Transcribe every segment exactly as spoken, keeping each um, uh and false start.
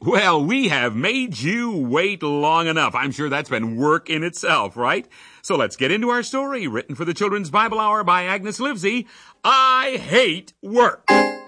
Well, we have made you wait long enough. I'm sure that's been work in itself, right? So let's get into our story, written for the Children's Bible Hour by Agnes Livesey. I hate work.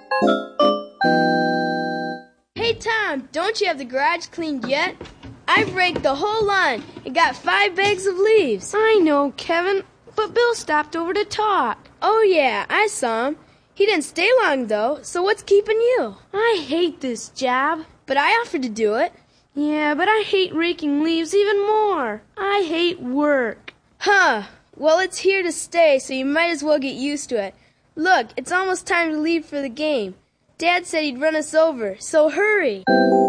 Hey, Tom, don't you have the garage cleaned yet? I've raked the whole lawn and got five bags of leaves. I know, Kevin, but Bill stopped over to talk. Oh, yeah, I saw him. He didn't stay long, though, so what's keeping you? I hate this job. But I offered to do it. Yeah, but I hate raking leaves even more. I hate work. Huh. Well, it's here to stay, so you might as well get used to it. Look, it's almost time to leave for the game. Dad said he'd run us over, so hurry.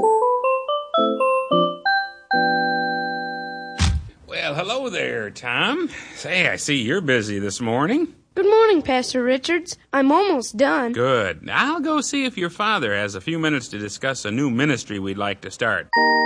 Well, hello there, Tom. Say, I see you're busy this morning. Good morning, Pastor Richards. I'm almost done. Good. I'll go see if your father has a few minutes to discuss a new ministry we'd like to start.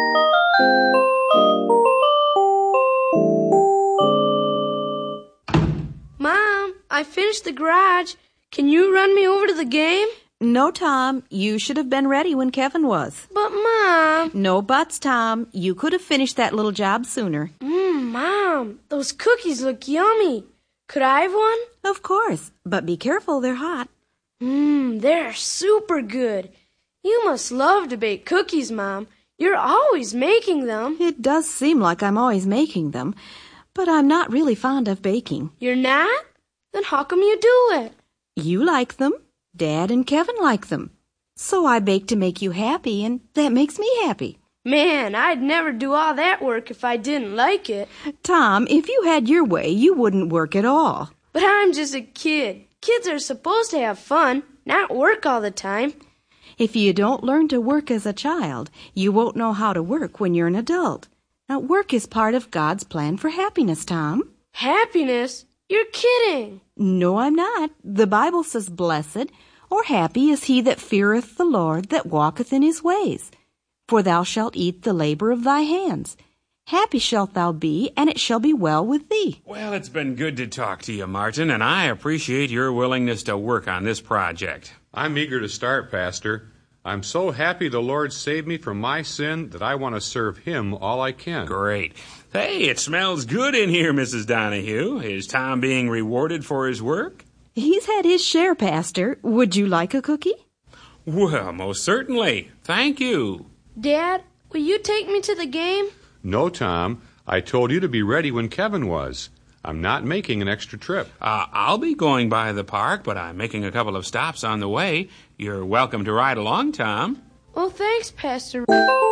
Mom, I finished the garage. Can you run me over to the game? No, Tom. You should have been ready when Kevin was. But, Mom... No buts, Tom. You could have finished that little job sooner. Mmm, Mom, those cookies look yummy. Could I have one? Of course, but be careful, they're hot. Mmm, they're super good. You must love to bake cookies, Mom. You're always making them. It does seem like I'm always making them, but I'm not really fond of baking. You're not? Then how come you do it? You like them. Dad and Kevin like them. So I bake to make you happy, and that makes me happy. Man, I'd never do all that work if I didn't like it. Tom, if you had your way, you wouldn't work at all. But I'm just a kid. Kids are supposed to have fun, not work all the time. If you don't learn to work as a child, you won't know how to work when you're an adult. Now, work is part of God's plan for happiness, Tom. Happiness? You're kidding. No, I'm not. The Bible says, "Blessed or happy is he that feareth the Lord, that walketh in his ways. For thou shalt eat the labor of thy hands. Happy shalt thou be, and it shall be well with thee." Well, it's been good to talk to you, Martin, and I appreciate your willingness to work on this project. I'm eager to start, Pastor. I'm so happy the Lord saved me from my sin that I want to serve him all I can. Great. Hey, it smells good in here, Missus Donahue. Is Tom being rewarded for his work? He's had his share, Pastor. Would you like a cookie? Well, most certainly. Thank you. Dad, will you take me to the game? No, Tom. I told you to be ready when Kevin was. I'm not making an extra trip. Uh, I'll be going by the park, but I'm making a couple of stops on the way. You're welcome to ride along, Tom. Oh, thanks, Pastor.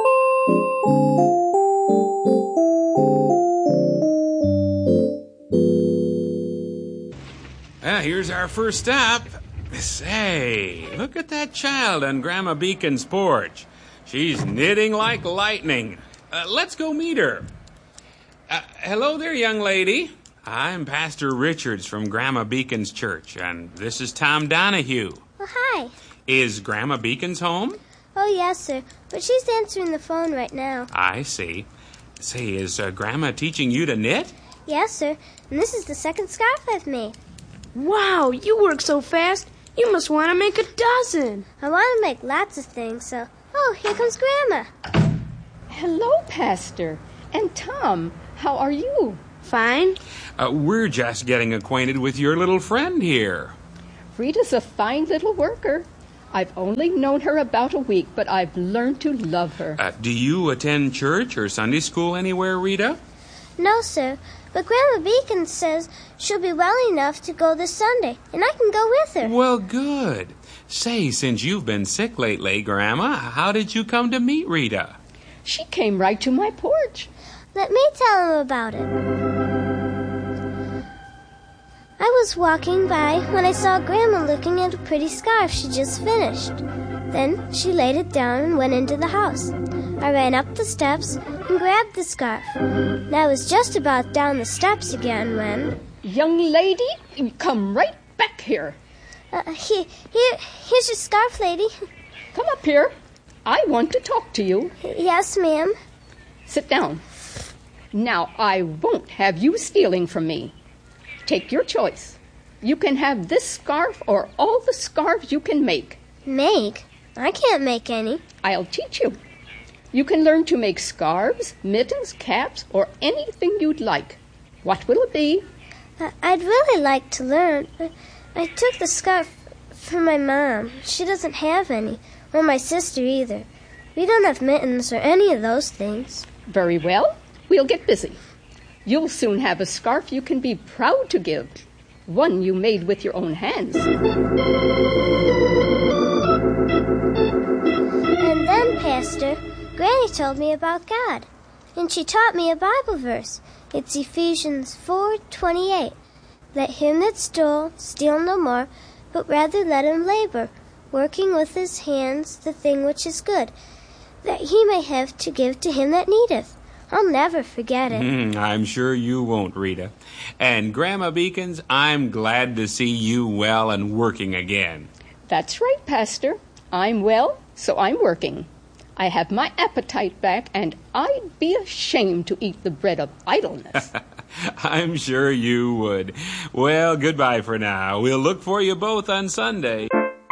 Ah, here's our first stop. Say, look at that child on Grandma Beacon's porch. She's knitting like lightning. Uh, let's go meet her. Uh, hello there, young lady. I'm Pastor Richards from Grandma Beacon's church, and this is Tom Donahue. Oh, hi. Is Grandma Beacon's home? Oh, yes, sir, but she's answering the phone right now. I see. Say, is uh, Grandma teaching you to knit? Yes, sir, and this is the second scarf I've made. Wow, you work so fast, you must want to make a dozen. I want to make lots of things, so... Oh, here comes Grandma. Hello, Pastor. And Tom, how are you? Fine. Uh, we're just getting acquainted with your little friend here. Rita's a fine little worker. I've only known her about a week, but I've learned to love her. Uh, do you attend church or Sunday school anywhere, Rita? No, sir, but Grandma Beacon says she'll be well enough to go this Sunday, and I can go with her. Well, good. Say, since you've been sick lately, Grandma, how did you come to meet Rita? She came right to my porch. Let me tell him about it. I was walking by when I saw Grandma looking at a pretty scarf she just finished. Then she laid it down and went into the house. I ran up the steps and grabbed the scarf. And I was just about down the steps again when... Young lady, come right back here. Uh, here, here, here's your scarf, lady. Come up here. I want to talk to you. Yes, ma'am. Sit down. Now, I won't have you stealing from me. Take your choice. You can have this scarf or all the scarves you can make. Make? I can't make any. I'll teach you. You can learn to make scarves, mittens, caps, or anything you'd like. What will it be? Uh, I'd really like to learn. I, I took the scarf for my mom. She doesn't have any, or my sister either. We don't have mittens or any of those things. Very well. We'll get busy. You'll soon have a scarf you can be proud to give. One you made with your own hands. And then, Pastor, Granny told me about God. And she taught me a Bible verse. It's Ephesians four twenty-eight. Let him that stole steal no more, but rather let him labor, working with his hands the thing which is good, that he may have to give to him that needeth. I'll never forget it. Mm, I'm sure you won't, Rita. And Grandma Beacons, I'm glad to see you well and working again. That's right, Pastor. I'm well, so I'm working. I have my appetite back, and I'd be ashamed to eat the bread of idleness. I'm sure you would. Well, goodbye for now. We'll look for you both on Sunday.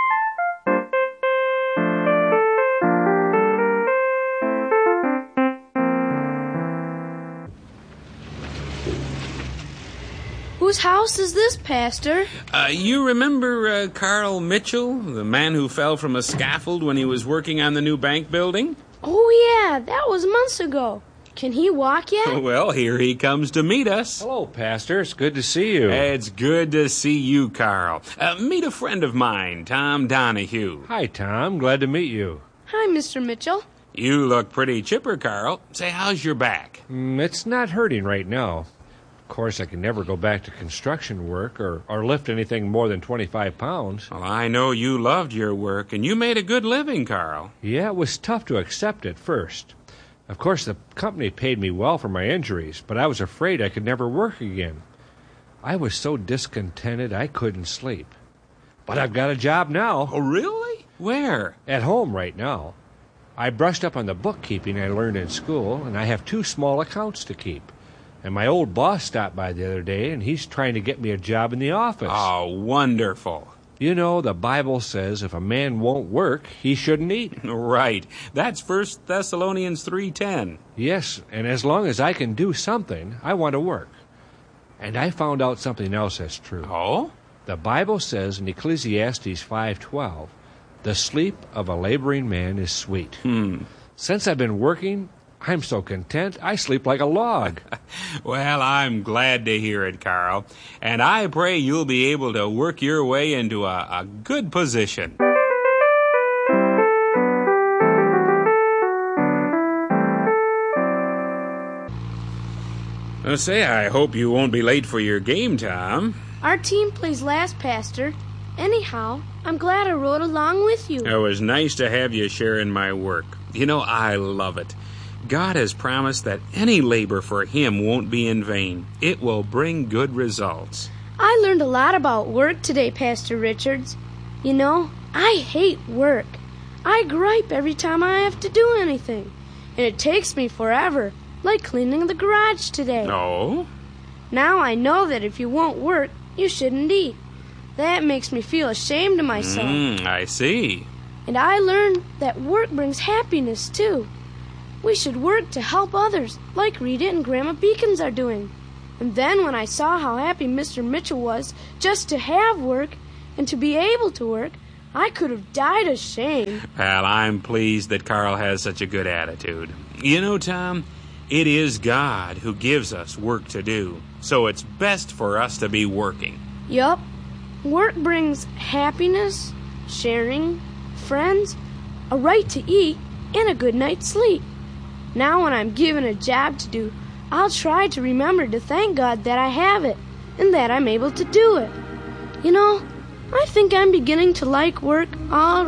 Whose house is this, Pastor? Uh, you remember uh, Carl Mitchell, the man who fell from a scaffold when he was working on the new bank building? Oh, yeah, that was months ago. Can he walk yet? Well, here he comes to meet us. Hello, Pastor. It's good to see you. It's good to see you, Carl. Uh, meet a friend of mine, Tom Donahue. Hi, Tom. Glad to meet you. Hi, Mister Mitchell. You look pretty chipper, Carl. Say, how's your back? Mm, it's not hurting right now. Of course, I can never go back to construction work or, or lift anything more than twenty-five pounds. Well, I know you loved your work, and you made a good living, Carl. Yeah, it was tough to accept at first. Of course, the company paid me well for my injuries, but I was afraid I could never work again. I was so discontented I couldn't sleep. But I've got a job now. Oh, really? Where? At home right now. I brushed up on the bookkeeping I learned in school, and I have two small accounts to keep. And my old boss stopped by the other day, and he's trying to get me a job in the office. Oh, wonderful. You know, the Bible says if a man won't work, he shouldn't eat. Right. That's First Thessalonians three ten. Yes, and as long as I can do something, I want to work. And I found out something else that's true. Oh? The Bible says in Ecclesiastes five twelve, the sleep of a laboring man is sweet. Hmm. Since I've been working, I'm so content, I sleep like a log. Well, I'm glad to hear it, Carl. And I pray you'll be able to work your way into a, a good position. Well, say, I hope you won't be late for your game, Tom. Our team plays last, Pastor. Anyhow, I'm glad I rode along with you. It was nice to have you sharing my work. You know, I love it. God has promised that any labor for Him won't be in vain. It will bring good results. I learned a lot about work today, Pastor Richards. You know, I hate work. I gripe every time I have to do anything. And it takes me forever, like cleaning the garage today. Oh? Now I know that if you won't work, you shouldn't eat. That makes me feel ashamed of myself. Mm, I see. And I learned that work brings happiness, too. We should work to help others, like Rita and Grandma Beacons are doing. And then when I saw how happy Mister Mitchell was just to have work and to be able to work, I could have died of shame. Well, I'm pleased that Carl has such a good attitude. You know, Tom, it is God who gives us work to do, so it's best for us to be working. Yup. Work brings happiness, sharing, friends, a right to eat, and a good night's sleep. Now when I'm given a job to do, I'll try to remember to thank God that I have it and that I'm able to do it. You know, I think I'm beginning to like work all